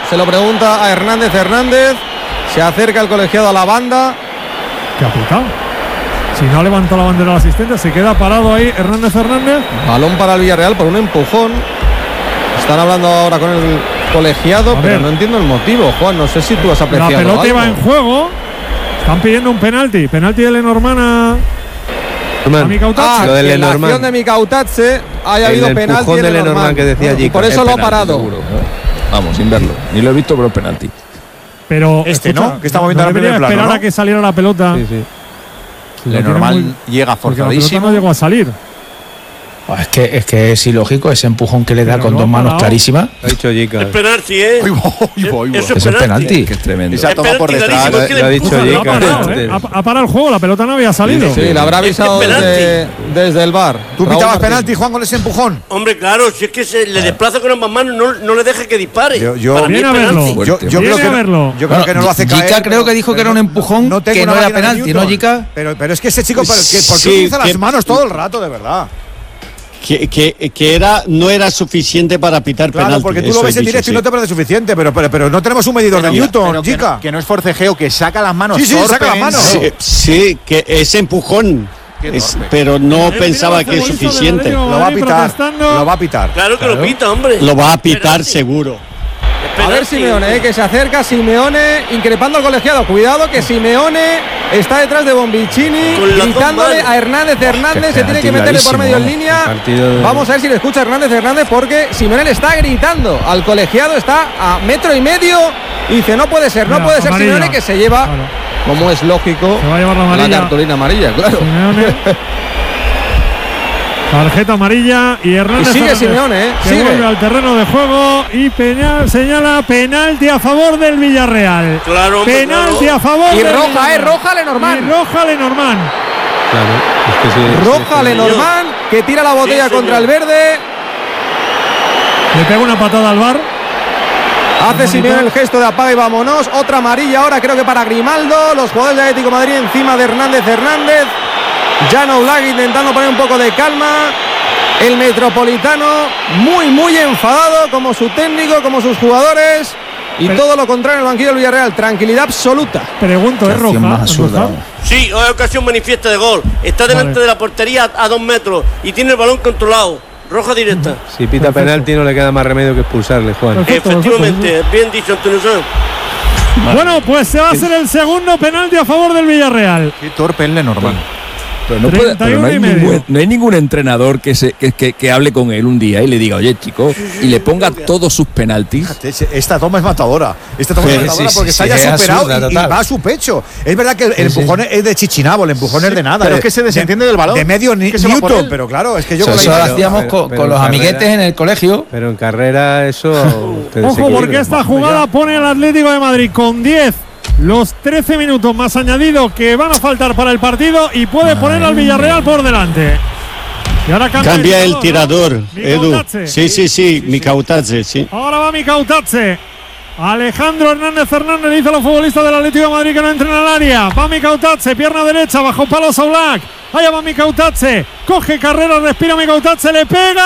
se lo pregunta a Hernández. Se acerca el colegiado a la banda. ¿Qué ha pitado? Si no ha levantado la bandera del asistente, se queda parado ahí Hernández. Balón para el Villarreal por un empujón. Están hablando ahora con el colegiado, pero no entiendo el motivo, Juan. No sé si tú has apreciado la pelota algo. iba en juego. Están pidiendo un penalti de Lenormand a Mikautadze. Lo de Lenormand. La acción de Mikautadze haya habido penalti de Lenormand que decía allí. Por eso lo ha parado. Seguro. Vamos, sin verlo. Ni lo he visto, pero es penalti. Pero ¿no? Que está moviendo no la debería primera esperar plano, a que saliera la pelota. Sí. Lenormand llega forzadísimo. La pelota no llegó a salir. Es que es ilógico ese empujón que le da con dos manos clarísimas. Ha dicho Jica. Es penalti, ¿eh? Eso es penalti. Que es tremendo. Esa toma por detrás. Lo ha dicho Jica. Ha parado el juego, la pelota no había salido. Sí, la habrá avisado desde el VAR. ¿Tú pitabas penalti, Juan, con ese empujón? Hombre, claro, si es que se le desplaza con ambas manos, no le deja que dispare. Yo viene a verlo. Yo creo que no lo hace caer. Jica creo que dijo que era un empujón que no era penalti, ¿no, Jica? Pero es que ese chico, ¿por qué utiliza las manos todo el rato, de verdad? Que no era suficiente para pitar penalti. Claro, porque tú lo ves en directo y no te parece suficiente, pero no tenemos un medidor de Newton, Jica. Que no es forcejeo, que saca las manos. Sí, saca las manos. Sí, que ese empujón, pero no pensaba que es suficiente. Lo va a pitar. Claro que lo pita, hombre. Lo va a pitar seguro. A ver Simeone, que se acerca Simeone increpando al colegiado. Cuidado que Simeone está detrás de Bonvicini gritándole a Hernández. Se tiene que meterle por medio en línea. Vamos a ver si le escucha Hernández porque Simeone le está gritando al colegiado. Está a 1,5 metros y dice no puede ser Simeone, que se lleva, como es lógico, se va a llevar la cartulina amarilla, claro. Tarjeta amarilla y Hernández. Y sigue Simeone, que vuelve al terreno de juego y señala penalti a favor del Villarreal. Claro, penalti a favor. Y roja Lenormand. Claro, es que sí. Roja Lenormand, que tira la botella contra el verde. Le pega una patada al VAR. Hace Simeone el gesto de apaga y vámonos. Otra amarilla ahora, creo que para Grimaldo. Los jugadores de Atlético de Madrid encima de Hernández. Jan Oblak intentando poner un poco de calma. El Metropolitano muy enfadado, como su técnico, como sus jugadores. Y todo lo contrario en el banquillo del Villarreal. Tranquilidad absoluta. Pregunto, ¿es roja? Sí, es ocasión manifiesta de gol. Está delante de la portería a 2 metros y tiene el balón controlado. Roja directa. Si pita penalti no le queda más remedio que expulsarle, Juan. Efectivamente, bien dicho, Antonio Sanz. Bueno, pues se va a hacer el segundo penalti a favor del Villarreal. Qué torpe el Lenormand. Pero no hay ningún entrenador que hable con él un día y le diga, oye, chico, y le ponga todos sus penaltis. Esta toma es matadora. Porque está ya superado y va a su pecho. Es verdad que el empujón es de Chichinabo, el empujón es de nada. Pero es que se desentiende del balón. De medio Newton, pero claro, es que yo... Eso lo hacíamos con los amiguetes en el colegio. Pero en carrera eso... Ojo, porque esta jugada pone al Atlético de Madrid con 10. Los 13 minutos más añadidos que van a faltar para el partido y puede poner al Villarreal por delante. Y ahora cambia el tirador, Edu. Sí, Mikautadze, sí. Ahora va Mikautadze. Alejandro Hernández dice a los futbolistas del Atlético de Madrid que no entren al área. Va Mikautadze, pierna derecha, bajo palos a Oblak. Allá va Mikautadze. Coge carrera, respira Mikautadze, le pega.